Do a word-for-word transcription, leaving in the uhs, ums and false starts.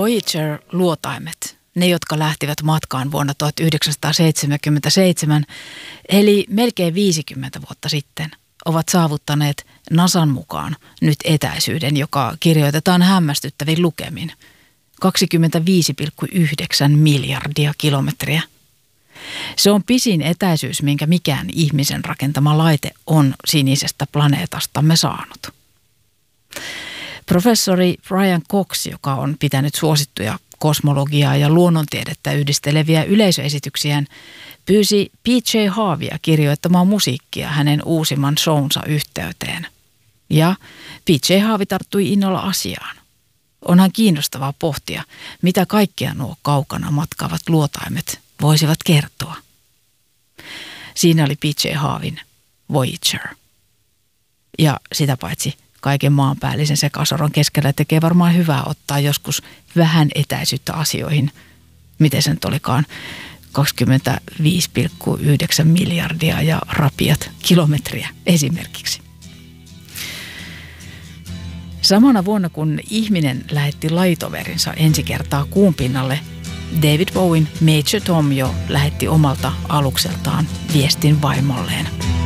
Voyager-luotaimet, ne jotka lähtivät matkaan vuonna tuhatyhdeksänsataaseitsemänkymmentäseitsemän, eli melkein viisikymmentä vuotta sitten, ovat saavuttaneet NASAn mukaan nyt etäisyyden, joka kirjoitetaan hämmästyttävin lukemin. kaksikymmentäviisi pilkku yhdeksän miljardia kilometriä. Se on pisin etäisyys, minkä mikään ihmisen rakentama laite on sinisestä planeetastamme saanut. Professori Brian Cox, joka on pitänyt suosittuja kosmologiaa ja luonnontiedettä yhdisteleviä yleisöesityksiään, pyysi P J Harveya kirjoittamaan musiikkia hänen uusimman shownsa yhteyteen. Ja P J Harvey tarttui innolla asiaan. Onhan kiinnostavaa pohtia, mitä kaikkea nuo kaukana matkaavat luotaimet voisivat kertoa. Siinä oli P J Harveyn Voyager. Ja sitä paitsi kaiken maanpäällisen sekasoron keskellä tekee varmaan hyvää ottaa joskus vähän etäisyyttä asioihin. Miten se nyt olikaan? kaksikymmentäviisi pilkku yhdeksän miljardia ja rapiat kilometriä esimerkiksi. Samana vuonna, kun ihminen lähetti lajitoverinsa ensi kertaa kuun pinnalle, David Bowen Major Tom jo lähetti omalta alukseltaan viestin vaimolleen.